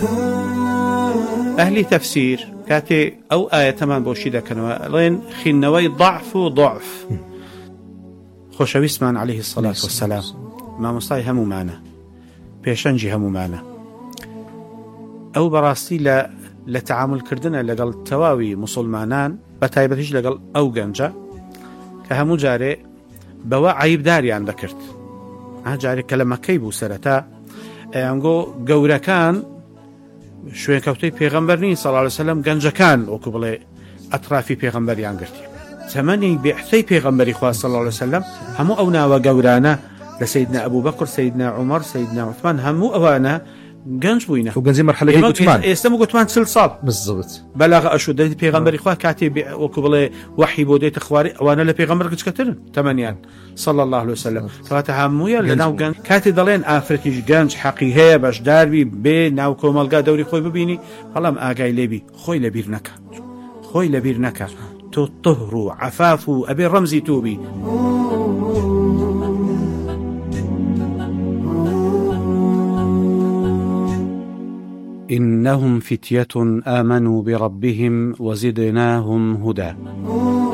أهل تفسير كاتي أو آية تمان بوشيدة كانوا لين خنوي ضعف وضعف خوشويسمان عليه الصلاة والسلام ما مصاي همو معنا بيشنجي همو معنا أو براستي لتعامل كردنا لقل تواوي مسلمانان بتايبتيش لقل أو جنجة كهمو جاري بوا عيب داري عن ذكرت جاري كلمة كيبو سرتا أنقو قورا كان شوين كوتي بيغمبرني صلى الله عليه وسلم جنجة كان وكبلي أطرافي بيغمبري عن قرتي ثماني بيحثي بيغمبري خواه صلى الله عليه وسلم همو أونا وقورانا لسيدنا أبو بكر سيدنا عمر سيدنا عثمان همو أوانا جنج بوينه وجنزي مرحلة عثمان يستمو عثمان 6 سال بالضبط بلغ أشد بيغمبري خواه كاتب وكبلي وحي بوديت أخواري وانا لبيغمبر كتكترن تمانيان صلى الله عليه وسلم فاتها همويا لناو جنج كاتي دلين آفرتيش جنج حقيقية باش داربي بي ناو كومالقا دوري خوي ببيني هلام آقاي لبي خوي لبير نكا تو طهرو عفافو أبي رمزي توبي إنهم فتية آمنوا بربهم وزدناهم هدى